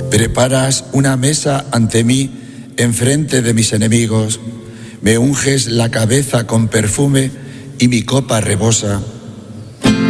Preparas una mesa ante mí, enfrente de mis enemigos. Me unges la cabeza con perfume y mi copa rebosa.